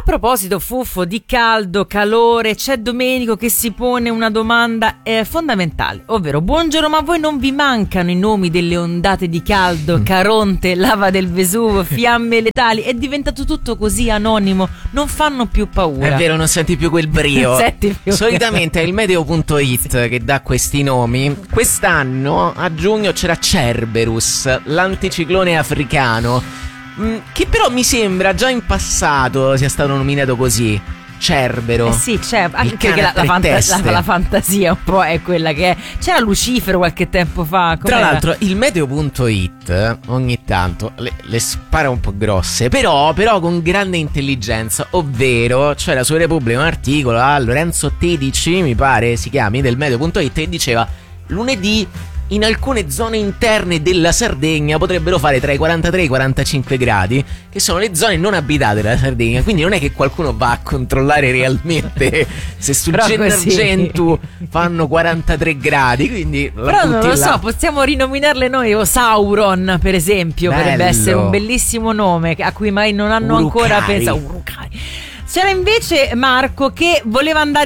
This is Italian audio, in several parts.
A proposito, Fuffo, di caldo, calore, c'è Domenico che si pone una domanda fondamentale, ovvero: buongiorno, ma a voi non vi mancano i nomi delle ondate di caldo, Caronte, lava del Vesuvo, fiamme letali? È diventato tutto così anonimo, non fanno più paura. È vero, non senti più quel brio. Senti più. Solitamente è il meteo.it che dà questi nomi. Quest'anno a giugno c'era Cerberus, l'anticiclone africano, che però mi sembra già in passato sia stato nominato così, Cerbero. Sì, c'è anche perché la fantasia un po' è quella che è. C'era Lucifero qualche tempo fa. Tra l'altro il meteo.it ogni tanto le spara un po' grosse, però con grande intelligenza, ovvero c'era su Repubblica un articolo a Lorenzo Tedici, mi pare si chiami, del meteo.it, che diceva: lunedì in alcune zone interne della Sardegna potrebbero fare tra i 43 e i 45 gradi, che sono le zone non abitate della Sardegna, quindi non è che qualcuno va a controllare realmente se su Gennargentu fanno 43 gradi, quindi però non lo so, possiamo rinominarle noi, o Sauron per esempio. Bello. Potrebbe essere un bellissimo nome a cui mai non hanno ancora pensato. Urucai. C'era invece Marco che voleva andare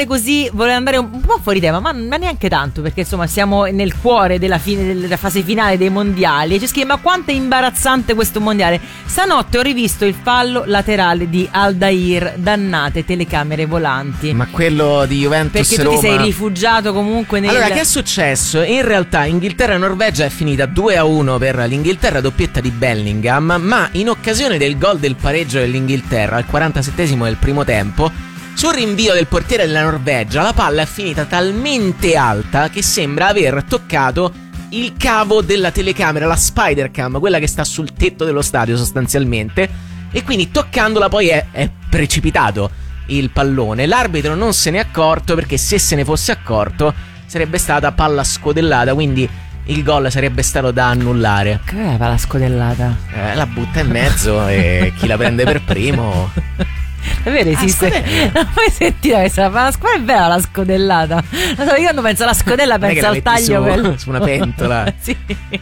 un po' fuori tema, ma neanche tanto, perché insomma siamo nel cuore della fase finale dei mondiali. Ci scrive: ma quanto è imbarazzante questo mondiale, stanotte ho rivisto il fallo laterale di Aldair, dannate telecamere volanti. Ma quello di Juventus perché tu Roma... ti sei rifugiato comunque Allora, che è successo? In realtà Inghilterra-Norvegia è finita 2-1 per l'Inghilterra, doppietta di Bellingham, ma in occasione del gol del pareggio dell'Inghilterra al 47esimo del primo tempo, sul rinvio del portiere della Norvegia, la palla è finita talmente alta che sembra aver toccato il cavo della telecamera, la Spidercam, quella che sta sul tetto dello stadio sostanzialmente, e quindi toccandola poi è precipitato il pallone. L'arbitro non se n'è accorto, perché se se ne fosse accorto sarebbe stata palla scodellata, quindi il gol sarebbe stato da annullare. Che è la scodellata? La butta in mezzo e chi la prende per primo... È vero, esiste. Non mai sentita questa? Ma è vera la scodellata. Lo so, io quando penso alla scodella penso al taglio su una pentola. Sì.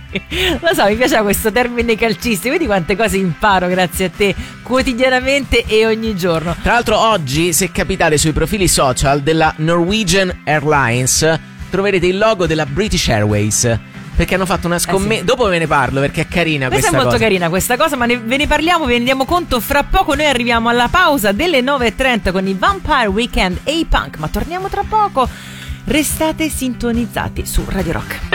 Lo so, mi piaceva questo termine calcistico. Vedi quante cose imparo grazie a te quotidianamente e ogni giorno. Tra l'altro oggi, se capitate sui profili social della Norwegian Airlines, troverete il logo della British Airways, perché hanno fatto una scommessa. Sì. Dopo ve ne parlo, perché è carina questa cosa. È molto carina questa cosa, ma ve ne parliamo, ve ne rendiamo conto fra poco. Noi arriviamo alla pausa delle 9:30 con i Vampire Weekend e i Punk, ma torniamo tra poco. Restate sintonizzati su Radio Rock.